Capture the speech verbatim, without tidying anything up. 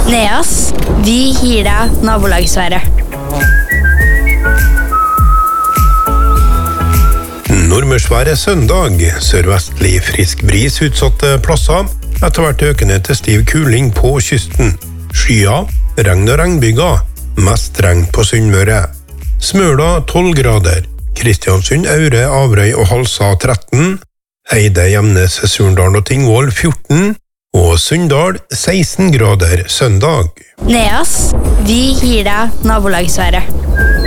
Neas, vi gir deg nabolagsværet. Nordmørsværet søndag. Sørvestlig frisk bris utsatte plasser. Etter hvert økende til stiv kuling på kysten. Skya, regn og regnbyger. Mest regn på Sunnmøre. Smøla tolv grader. Kristiansund, Aure, Averøy og Halsa tretten. Eide, Gjemnes, Surndal og Tingvoll fjorten. Og Sunndal seksten grader søndag. Neas, vi gir deg nabolagsværet.